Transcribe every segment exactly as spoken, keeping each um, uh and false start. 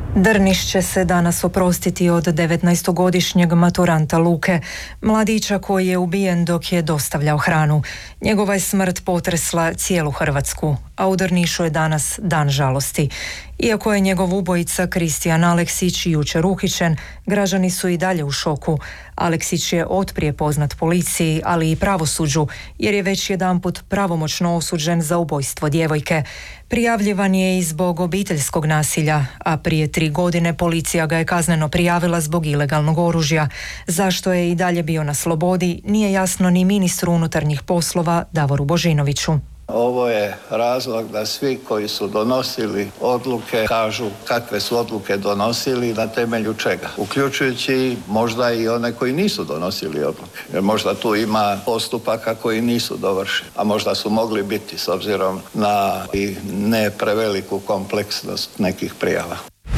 Drniš će se danas oprostiti od devetnaestogodišnjeg maturanta Luke, mladića koji je ubijen dok je dostavljao hranu. Njegova je smrt potresla cijelu Hrvatsku, a u Drnišu je danas dan žalosti. Iako je njegov ubojica Kristijan Aleksić jučer uhićen, građani su i dalje u šoku. Aleksić je otprije poznat policiji, ali i pravosuđu, jer je već jedanput pravomoćno osuđen za ubojstvo djevojke. Prijavljivan je i zbog obiteljskog nasilja, a prije tri godine policija ga je kazneno prijavila zbog ilegalnog oružja. Zašto je i dalje bio na slobodi, nije jasno ni ministru unutarnjih poslova Davoru Božinoviću. Ovo je razlog da svi koji su donosili odluke kažu kakve su odluke donosili, na temelju čega. Uključujući možda i one koji nisu donosili odluke. Jer možda tu ima postupaka koji nisu dovršeni, a možda su mogli biti s obzirom na i ne preveliku kompleksnost nekih prijava.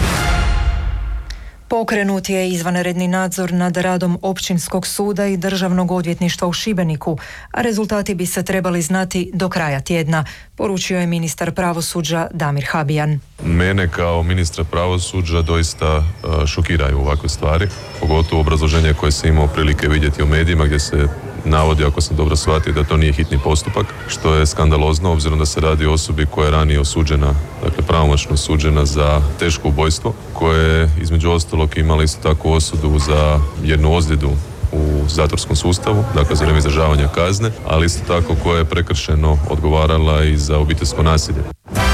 Pokrenut je izvanredni nadzor nad radom Općinskog suda i Državnog odvjetništva u Šibeniku, a rezultati bi se trebali znati do kraja tjedna, poručio je ministar pravosuđa Damir Habijan. Mene kao ministra pravosuđa doista šokiraju ovakve stvari, pogotovo obrazloženje koje sam imao prilike vidjeti u medijima gdje se navodi, ako sam dobro shvatio, da to nije hitni postupak, što je skandalozno obzirom da se radi o osobi koja je ranije osuđena, dakle pravomoćno osuđena za teško ubojstvo, koje je između ostalog imala isto tako osudu za jednu ozljedu u zatvorskom sustavu, dakle za vrijeme izdržavanja kazne, ali isto tako koja je prekršeno odgovarala i za obiteljsko nasilje.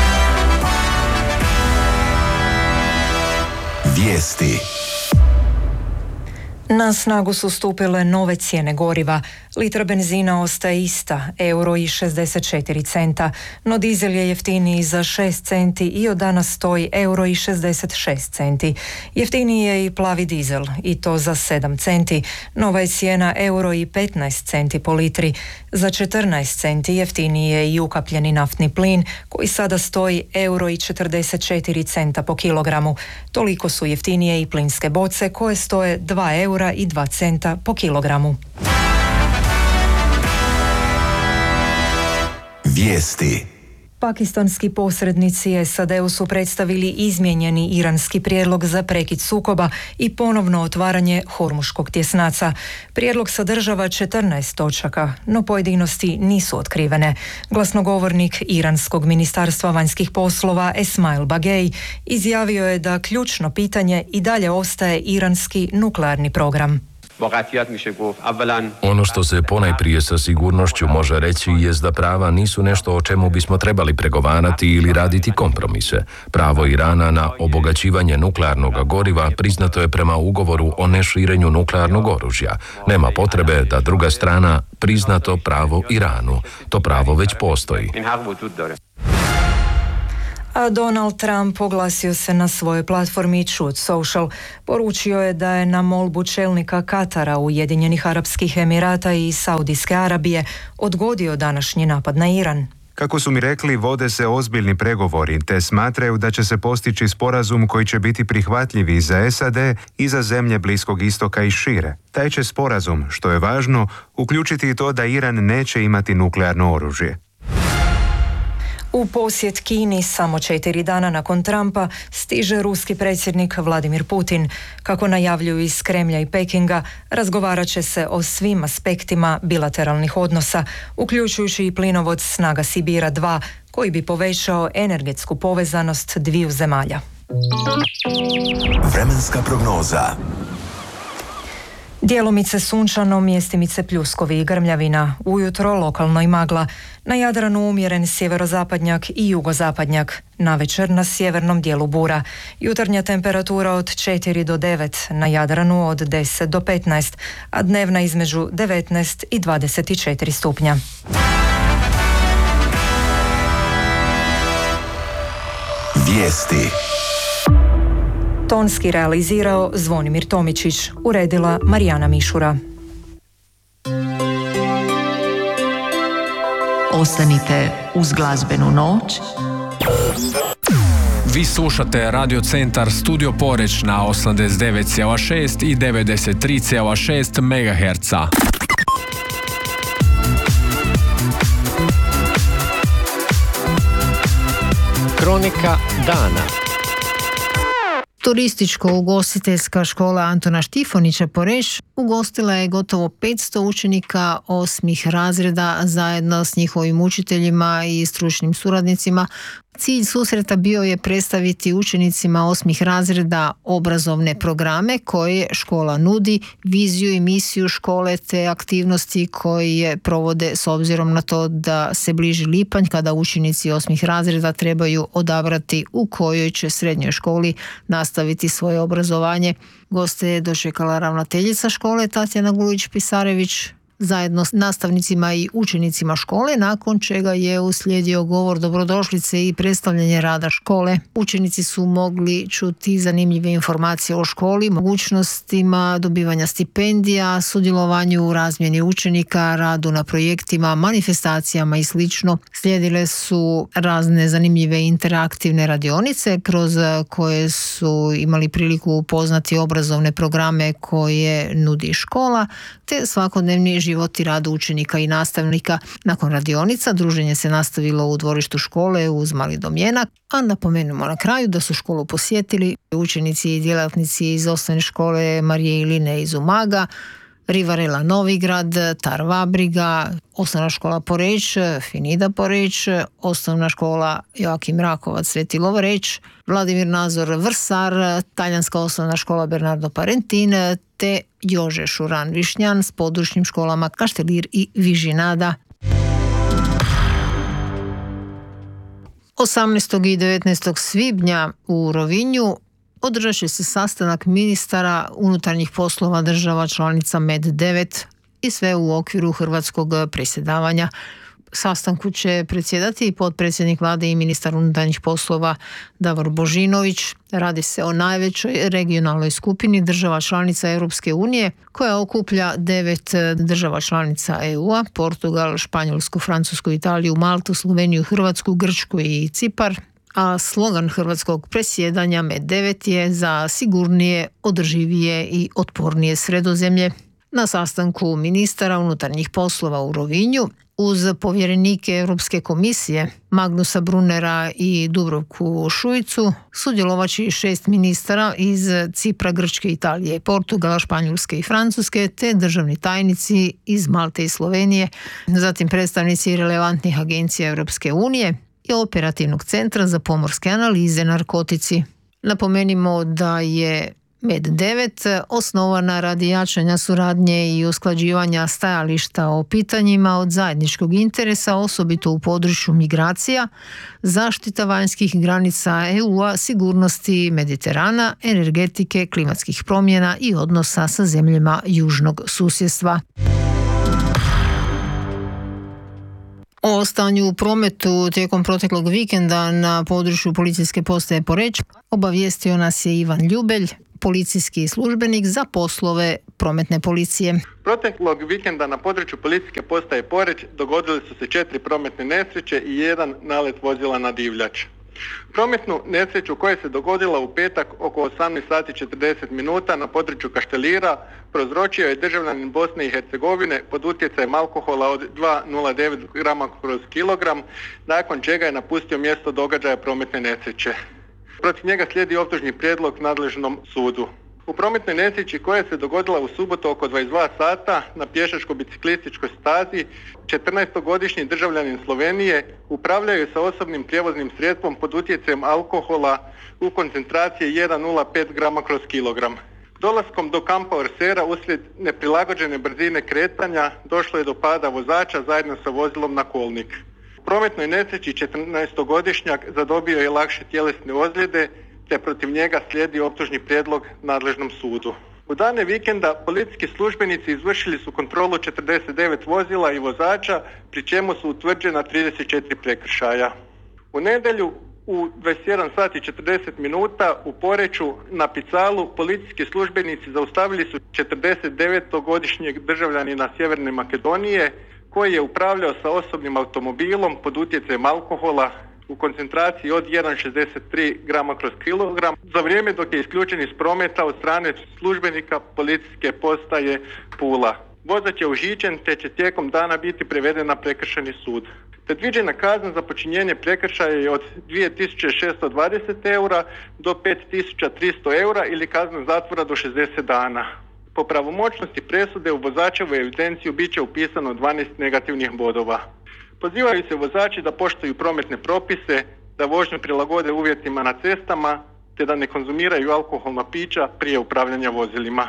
Vijesti. Na snagu su stupile nove cijene goriva. Litra benzina ostaje ista, euro i šezdeset četiri centa, no dizel je jeftiniji za šest centi i od danas stoji euro i šezdeset šest centi. Jeftiniji je i plavi dizel, i to za sedam centi. Nova je cijena euro i petnaest centi po litri. Za četrnaest centi jeftiniji je i ukapljeni naftni plin, koji sada stoji euro i četrdeset četiri centa po kilogramu. Toliko su jeftinije i plinske boce, koje stoje dva eura i dva centa po kilogramu. Vijesti. Pakistanski posrednici S A D-u su predstavili izmijenjeni iranski prijedlog za prekid sukoba i ponovno otvaranje Hormuškog tjesnaca. Prijedlog sadržava četrnaest točaka, no pojedinosti nisu otkrivene. Glasnogovornik Iranskog ministarstva vanjskih poslova Esmail Bagej izjavio je da ključno pitanje i dalje ostaje iranski nuklearni program. Ono što se ponajprije sa sigurnošću može reći jest da prava nisu nešto o čemu bismo trebali pregovarati ili raditi kompromise. Pravo Irana na obogaćivanje nuklearnog goriva priznato je prema ugovoru o neširenju nuklearnog oružja. Nema potrebe da druga strana prizna to pravo Iranu. To pravo već postoji. A Donald Trump oglasio se na svojoj platformi Truth Social. Poručio je da je na molbu čelnika Katara, Ujedinjenih Arapskih Emirata i Saudijske Arabije odgodio današnji napad na Iran. Kako su mi rekli, vode se ozbiljni pregovori, te smatraju da će se postići sporazum koji će biti prihvatljiv i za S A D i za zemlje Bliskog istoka i šire. Taj će sporazum, što je važno, uključiti i to da Iran neće imati nuklearno oružje. U posjet Kini samo četiri dana nakon Trumpa stiže ruski predsjednik Vladimir Putin. Kako najavljuju iz Kremlja i Pekinga, razgovarat će se o svim aspektima bilateralnih odnosa, uključujući i plinovod Snaga Sibira dva, koji bi povećao energetsku povezanost dviju zemalja. Vremenska prognoza. Djelomice sunčano, mjestimice pljuskovi i grmljavina. Ujutro lokalno i magla. Na Jadranu umjeren sjeverozapadnjak i jugozapadnjak. Navečer na sjevernom dijelu bura. Jutarnja temperatura od četiri do devet, na Jadranu od deset do petnaest, a dnevna između devetnaest i dvadeset četiri stupnja. Vijesti. Tonski realizirao Zvonimir Tomičić, uredila Marijana Mišura. Ostanite uz glazbenu noć. Vi slušate Radio Centar Studio Poreć na osamdeset devet zarez šest i devedeset tri zarez šest megaherca. Kronika dana. Turističko-ugostiteljska škola Antona Štifonića Poreč ugostila je gotovo petsto učenika osmih razreda zajedno s njihovim učiteljima i stručnim suradnicima. Cilj susreta bio je predstaviti učenicima osmih razreda obrazovne programe koje škola nudi, viziju i misiju škole te aktivnosti koje provode s obzirom na to da se bliži lipanj kada učenici osmih razreda trebaju odabrati u kojoj će srednjoj školi nastaviti svoje obrazovanje. Goste je dočekala ravnateljica škole Tatjana Gulić-Pisarević zajedno s nastavnicima i učenicima škole, nakon čega je uslijedio govor dobrodošlice i predstavljanje rada škole. Učenici su mogli čuti zanimljive informacije o školi, mogućnostima dobivanja stipendija, sudjelovanju u razmjeni učenika, radu na projektima, manifestacijama i sl. Slijedile su razne zanimljive interaktivne radionice kroz koje su imali priliku upoznati obrazovne programe koje nudi škola, te svakodnevni život i rad učenika i nastavnika. Nakon radionica druženje se nastavilo u dvorištu škole uz mali domjenak, a napomenemo na kraju da su školu posjetili učenici i djelatnici iz osnovne škole Marije Iline iz Umaga, Rivarela Novigrad, Tar Vabriga, osnovna škola Poreč, Finida Poreč, osnovna škola Joakim Rakovac Sveti Lovreć, Vladimir Nazor Vrsar, talijanska osnovna škola Bernardo Parentin, te Jože Šuran Višnjan s područnim školama Kaštelir i Vižinada. osamnaestog i devetnaestog svibnja u Rovinju održat će se sastanak ministara unutarnjih poslova država članica Med devet i sve u okviru hrvatskog predsjedavanja. Sastanku će predsjedati i potpredsjednik vlade i ministar unutarnjih poslova Davor Božinović. Radi se o najvećoj regionalnoj skupini država članica Europske unije koja okuplja devet država članica E U-a, Portugal, Španjolsku, Francusku, Italiju, Maltu, Sloveniju, Hrvatsku, Grčku i Cipar. A slogan hrvatskog predsjedanja Med devet je za sigurnije, održivije i otpornije Sredozemlje. Na sastanku ministara unutarnjih poslova u Rovinju uz povjerenike Europske komisije Magnusa Brunera i Dubrovku Šuicu sudjelovat će šest ministara iz Cipra, Grčke, Italije, Portugala, Španjolske i Francuske te državni tajnici iz Malte i Slovenije, zatim predstavnici relevantnih agencija Europske unije i Operativnog centra za pomorske analize narkotici. Napomenimo da je Med devet osnovana radi jačanja suradnje i usklađivanja stajališta o pitanjima od zajedničkog interesa, osobito u području migracija, zaštita vanjskih granica E U-a, sigurnosti Mediterana, energetike, klimatskih promjena i odnosa sa zemljama južnog susjedstva. O stanju u prometu tijekom proteklog vikenda na području policijske postaje Poreč obavijestio nas je Ivan Ljubelj, policijski službenik za poslove prometne policije. Proteklog vikenda na području policijske postaje Poreč dogodile su se četiri prometne nesreće i jedan nalet vozila na divljač. Prometnu nesreću koja se dogodila u petak oko osamnaest sati četrdeset minuta na području Kaštelira prouzročio je državljanin Bosne i Hercegovine pod utjecajem alkohola od dva zarez nula devet grama kroz kilogram, nakon čega je napustio mjesto događaja prometne nesreće. Protiv njega slijedi optužni prijedlog nadležnom sudu. U prometnoj nesreći koja se dogodila u subotu oko dvadeset dva sata na pješačko-biciklističkoj stazi, četrnaestogodišnji državljanin Slovenije upravljaju sa osobnim prijevoznim sredstvom pod utjecajem alkohola u koncentraciji jedan zarez nula pet grama kroz kilogram. Dolaskom do kampa Orsera uslijed neprilagođene brzine kretanja došlo je do pada vozača zajedno sa vozilom na kolnik. U prometnoj nesreći četrnaestogodišnjak zadobio je lakše tjelesne ozljede te protiv njega slijedi optužni prijedlog nadležnom sudu. U dane vikenda policijski službenici izvršili su kontrolu četrdeset devet vozila i vozača, pri čemu su utvrđena trideset četiri prekršaja. U nedjelju u dvadeset jedan sat i četrdeset minuta u Poreču na Picalu policijski službenici zaustavili su četrdeset devetogodišnjeg državljanina Sjeverne Makedonije koji je upravljao sa osobnim automobilom pod utjecajem alkohola u koncentraciji od jedan zarez šezdeset tri grama kroz kilogram za vrijeme dok je isključen iz prometa od strane službenika policijske postaje Pula. Vozač je uhićen te će tijekom dana biti priveden na prekršajni sud. Predviđena kazna za počinjenje prekršaja je od dvije tisuće šesto dvadeset eura do pet tisuća tristo eura ili kazna zatvora do šezdeset dana. Po pravomoćnosti presude u vozačevu evidenciju bit će upisano dvanaest negativnih bodova. Pozivaju se vozači da poštuju prometne propise, da vožnju prilagode uvjetima na cestama, te da ne konzumiraju alkoholna pića prije upravljanja vozilima.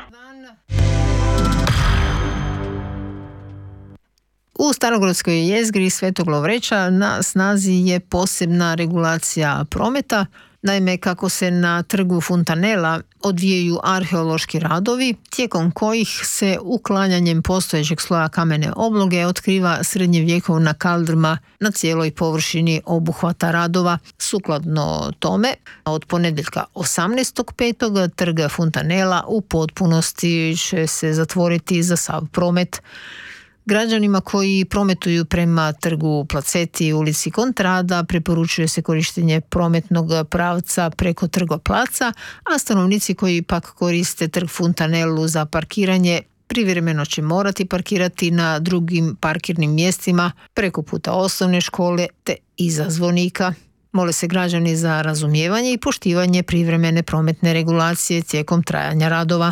U Starogradskoj jezgri Svetog Lovreća na snazi je posebna regulacija prometa. Naime, kako se na trgu Fontanela odvijaju arheološki radovi, tijekom kojih se uklanjanjem postojećeg sloja kamene obloge otkriva srednjevjekovna kaldrma na cijeloj površini obuhvata radova. Sukladno tome, od ponedjeljka osamnaestog petog trg Fontanela u potpunosti će se zatvoriti za sav promet. Građanima koji prometuju prema trgu Placeti i ulici Kontrada preporučuje se korištenje prometnog pravca preko trga Placa, a stanovnici koji pak koriste trg Fontanelu za parkiranje privremeno će morati parkirati na drugim parkirnim mjestima preko puta osnovne škole te iza zvonika. Mole se građani za razumijevanje i poštivanje privremene prometne regulacije tijekom trajanja radova.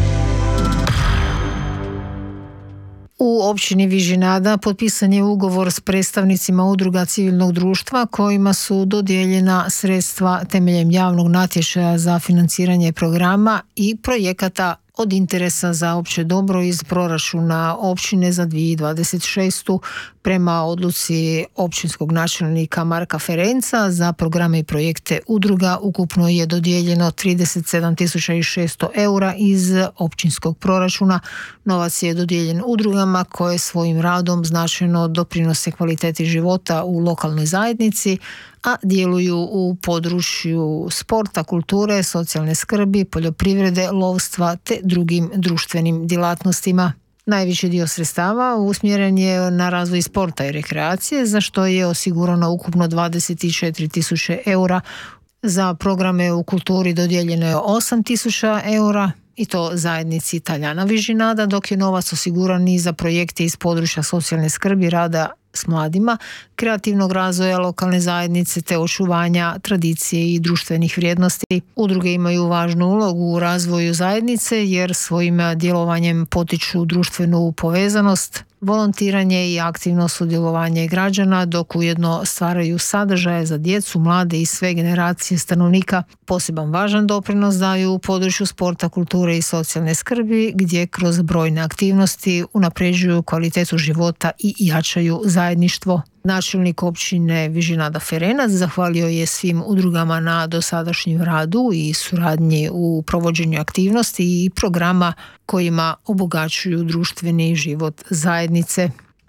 U općini Vižinada potpisan je ugovor s predstavnicima udruga civilnog društva kojima su dodijeljena sredstva temeljem javnog natječaja za financiranje programa i projekata od interesa za opće dobro iz proračuna općine za dvije tisuće dvadeset šestu. Prema odluci općinskog načelnika Marka Ferenca za programe i projekte udruga ukupno je dodijeljeno trideset sedam tisuća šesto eura iz općinskog proračuna. Novac je dodijeljen udrugama koje svojim radom značajno doprinose kvaliteti života u lokalnoj zajednici, a djeluju u području sporta, kulture, socijalne skrbi, poljoprivrede, lovstva te drugim društvenim djelatnostima. Najveći dio sredstava usmjeren je na razvoj sporta i rekreacije, za što je osigurano ukupno dvadeset četiri tisuće eura. Za programe u kulturi dodijeljeno je osam tisuća eura, i to zajednici Taljana Vižinada, dok je novac osiguran i za projekte iz područja socijalne skrbi, rada s mladima, kreativnog razvoja lokalne zajednice te očuvanja tradicije i društvenih vrijednosti. Udruge imaju važnu ulogu u razvoju zajednice jer svojim djelovanjem potiču društvenu povezanost, volontiranje i aktivno sudjelovanje građana, dok ujedno stvaraju sadržaje za djecu, mlade i sve generacije stanovnika. Poseban važan doprinos daju u području sporta, kulture i socijalne skrbi, gdje kroz brojne aktivnosti unapređuju kvalitetu života i jačaju zajedništvo. Načelnik općine Vižinada Ferenac zahvalio je svim udrugama na dosadašnjem radu i suradnji u provođenju aktivnosti i programa kojima obogaćuju društveni život zajednice.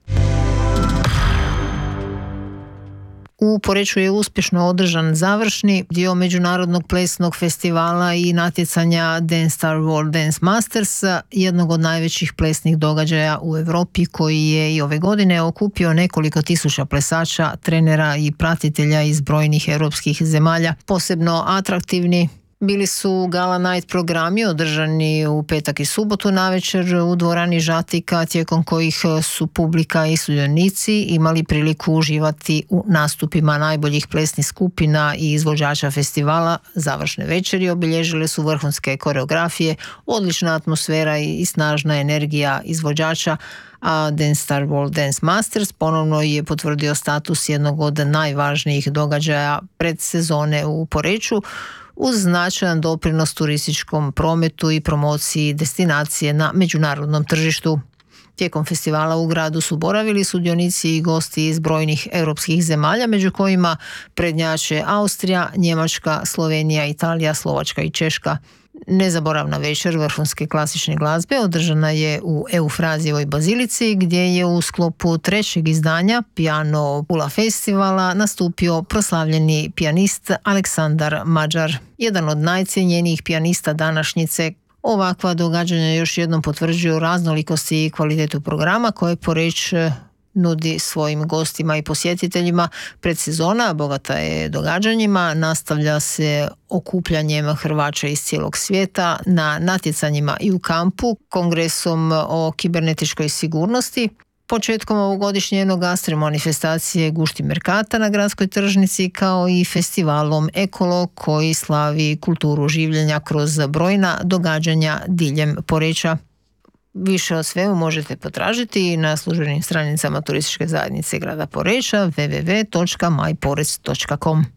U Poreču je uspješno održan završni dio međunarodnog plesnog festivala i natjecanja Dance Star World Dance Masters, jednog od najvećih plesnih događaja u Europi, koji je i ove godine okupio nekoliko tisuća plesača, trenera i pratitelja iz brojnih europskih zemalja. Posebno atraktivni bili su Gala Night programi održani u petak i subotu navečer u dvorani Žatika, tijekom kojih su publika i sudionici imali priliku uživati u nastupima najboljih plesnih skupina i izvođača festivala. Završne večeri obilježile su vrhunske koreografije, odlična atmosfera i snažna energija izvođača, a Dance Star World Dance Masters ponovno je potvrdio status jednog od najvažnijih događaja predsezone u Poreču, uz značajan doprinos turističkom prometu i promociji destinacije na međunarodnom tržištu. Tijekom festivala u gradu su boravili sudionici i gosti iz brojnih europskih zemalja, među kojima prednjače Austrija, Njemačka, Slovenija, Italija, Slovačka i Češka. Nezaboravna večer vrhunske klasične glazbe održana je u Eufrazijevoj bazilici, gdje je u sklopu trećeg izdanja Piano Pula festivala nastupio proslavljeni pijanist Aleksandar Mađar, jedan od najcijenjenijih pijanista današnjice. Ovakva događanja još jednom potvrđuju raznolikosti i kvalitetu programa koje Poreč nudi svojim gostima i posjetiteljima. Predsezona bogata je događanjima, nastavlja se okupljanjem Hrvaća iz cijelog svijeta na natjecanjima i u kampu, kongresom o kibernetičkoj sigurnosti, Početkom ovogodišnje Enogastro manifestacije Gušti Merkata na gradskoj tržnici, kao i festivalom Ekolo koji slavi kulturu življenja kroz brojna događanja diljem Poreča. Više o svemu možete potražiti na službenim stranicama turističke zajednice grada Poreča w w w točka maj porec točka com.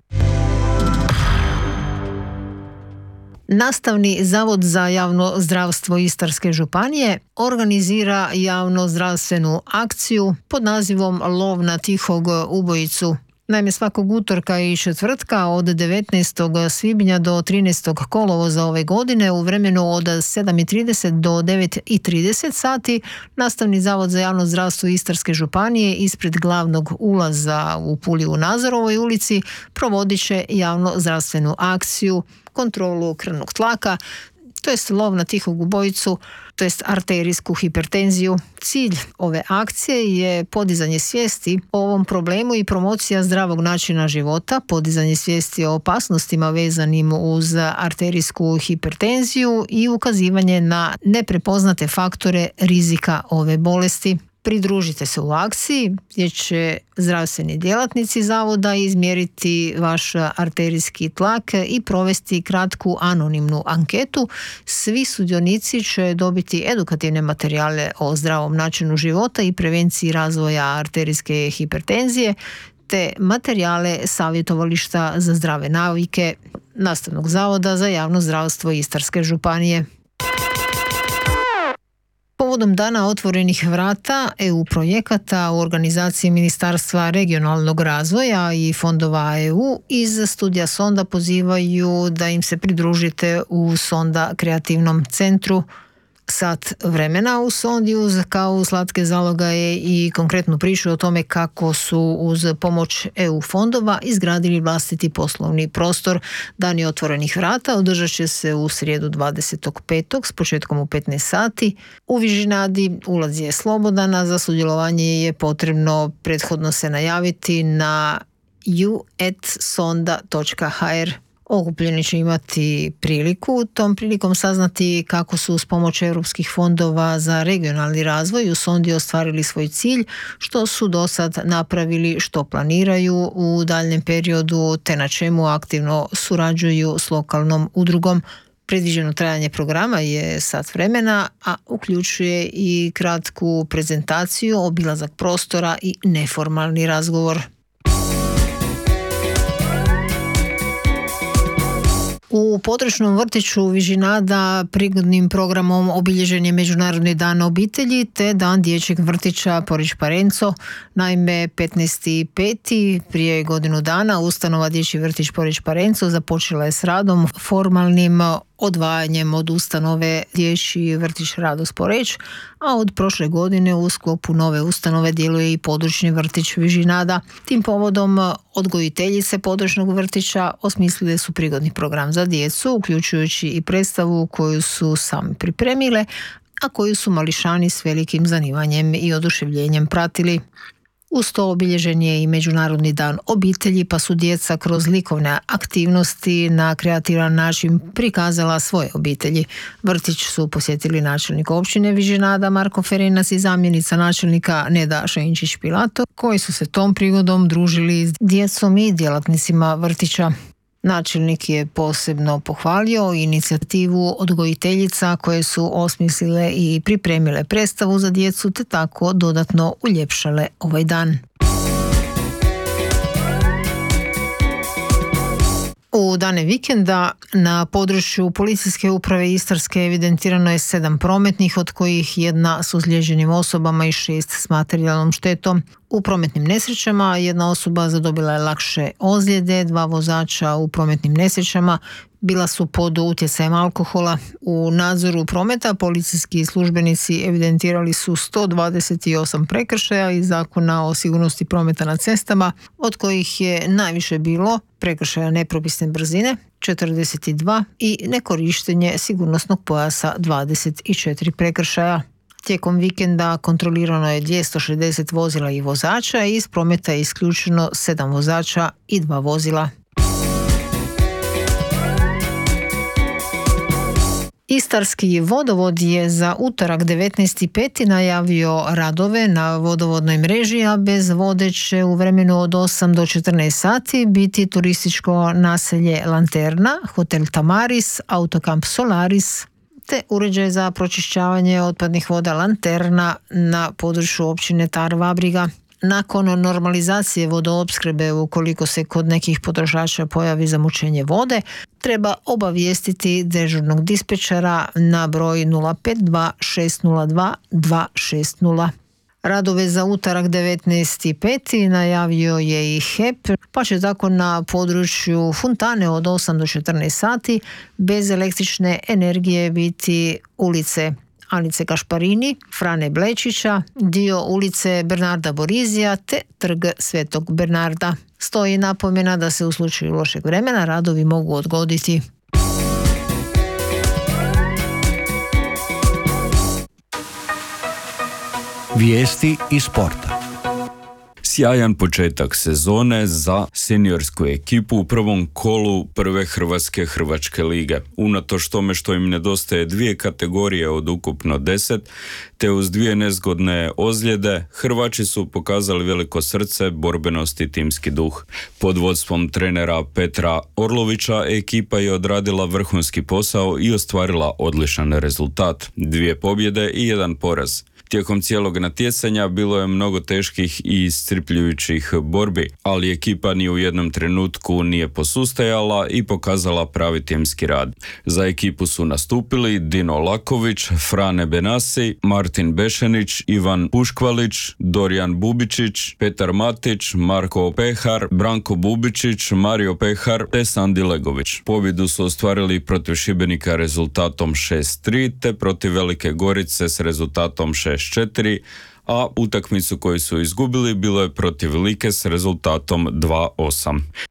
Nastavni zavod za javno zdravstvo Istarske županije organizira javno zdravstvenu akciju pod nazivom Lov na tihog ubojicu. Naime, svakog utorka i četvrtka od devetnaestog svibnja do trinaestog kolovoza ove godine u vremenu od sedam i trideset do devet i trideset sati Nastavni zavod za javno zdravstvo Istarske županije ispred glavnog ulaza u Puli u Nazorovoj ulici provodit će javno zdravstvenu akciju, kontrolu krvnog tlaka, to jest lov na tihog ubojicu, to jest arterijsku hipertenziju. Cilj ove akcije je podizanje svijesti o ovom problemu i promocija zdravog načina života, podizanje svijesti o opasnostima vezanim uz arterijsku hipertenziju i ukazivanje na neprepoznate faktore rizika ove bolesti. Pridružite se u akciji gdje će zdravstveni djelatnici zavoda izmjeriti vaš arterijski tlak i provesti kratku anonimnu anketu. Svi sudionici će dobiti edukativne materijale o zdravom načinu života i prevenciji razvoja arterijske hipertenzije, te materijale savjetovališta za zdrave navike Nastavnog zavoda za javno zdravstvo Istarske županije. Povodom Dana otvorenih vrata E U projekata u organizaciji Ministarstva regionalnog razvoja i fondova E U iz studija Sonda pozivaju da im se pridružite u Sonda kreativnom centru. Sat vremena u Sondi uz kao slatke zalogaje i konkretnu priču o tome kako su uz pomoć E U fondova izgradili vlastiti poslovni prostor. Dani otvorenih vrata održat će se u srijedu dvadesetog petog s početkom u petnaest sati. U Vižinadi ulaz je slobodan, a za sudjelovanje je potrebno prethodno se najaviti na ju et sonda točka ha er. Okupljeni će imati priliku tom prilikom saznati kako su uz pomoć europskih fondova za regionalni razvoj u Sondi ostvarili svoj cilj, što su do sad napravili, što planiraju u daljnjem periodu, te na čemu aktivno surađuju s lokalnom udrugom. Predviđeno trajanje programa je sat vremena, a uključuje i kratku prezentaciju, obilazak prostora i neformalni razgovor. U područnom vrtiću Vižinada prigodnim programom obilježen je Međunarodni dan obitelji te Dan dječjeg vrtića Poreč Parenco. Naime, petnaesti peti prije godinu dana ustanova Dječji vrtić Poreč Parenco započela je s radom formalnim odvajanjem od ustanove Dječji vrtić Radost Poreč, a od prošle godine u sklopu nove ustanove djeluje i područni vrtić Vižinada. Tim povodom odgojiteljice područnog vrtića osmislile su prigodni program za djecu, uključujući i predstavu koju su sami pripremile, a koju su mališani s velikim zanimanjem i oduševljenjem pratili. Uz to obilježen je i Međunarodni dan obitelji, pa su djeca kroz likovne aktivnosti na kreativan način prikazala svoje obitelji. Vrtić su posjetili načelnik općine Vižinada Marko Ferenas i zamjenica načelnika Neda Šenčić-Pilato, koji su se tom prigodom družili s djecom i djelatnicima vrtića. Načelnik je posebno pohvalio inicijativu odgojiteljica koje su osmislile i pripremile predstavu za djecu te tako dodatno uljepšale ovaj dan. U dane vikenda na području Policijske uprave Istarske evidentirano je sedam prometnih, od kojih jedna s ozlijeđenim osobama i šest s materijalnom štetom. U prometnim nesrećama jedna osoba zadobila je lakše ozljede, dva vozača u prometnim nesrećama bila su pod utjecajem alkohola. U nadzoru prometa policijski službenici evidentirali su sto dvadeset osam prekršaja iz Zakona o sigurnosti prometa na cestama, od kojih je najviše bilo prekršaja nepropisne brzine četrdeset dva i nekorištenje sigurnosnog pojasa dvadeset četiri prekršaja. Tijekom vikenda kontrolirano je dvjesto šezdeset vozila i vozača i iz prometa je isključeno sedam vozača i dva vozila. Istarski vodovod je za utorak devetnaesti peti najavio radove na vodovodnoj mreži, a bez vode će u vremenu od osam do četrnaest sati biti turističko naselje Lanterna, hotel Tamaris, autokamp Solaris, te uređaj za pročišćavanje otpadnih voda Lanterna na području općine Tar-Vabriga. Nakon normalizacije vodoopskrbe, ukoliko se kod nekih potrošača pojavi zamućenje vode, treba obavijestiti dežurnog dispečera na broj nula pet dva šest nula dva dva šest nula. Radove za utorak devetnaesti peti najavio je i H E P, pa će tako na području Fontane od osam do četrnaest sati bez električne energije biti ulice Anice Gašparini, Frane Blečića, dio ulice Bernarda Borizija te trg Svetog Bernarda. Stoji napomena da se u slučaju lošeg vremena radovi mogu odgoditi. Vijesti iz sporta. Sjajan početak sezone za seniorsku ekipu u prvom kolu prve hrvatske hrvačke lige. Unatoč tome što im nedostaje dvije kategorije od ukupno deset, te uz dvije nezgodne ozljede, Hrvači su pokazali veliko srce, borbenost i timski duh. Pod vodstvom trenera Petra Orlovića ekipa je odradila vrhunski posao i ostvarila odličan rezultat. Dvije pobjede i jedan poraz. Tijekom cijelog natjecanja bilo je mnogo teških i iscrpljujućih borbi, ali ekipa ni u jednom trenutku nije posustajala i pokazala pravi timski rad. Za ekipu su nastupili Dino Laković, Frane Benasi, Martin Bešenić, Ivan Puškvalić, Dorijan Bubičić, Petar Matić, Marko Pehar, Branko Bubičić, Mario Pehar te Sandi Legović. Pobjedu su ostvarili protiv Šibenika rezultatom šest tri te protiv Velike Gorice s rezultatom šest četiri, a utakmicu koju su izgubili bilo je protiv Like s rezultatom dva osam.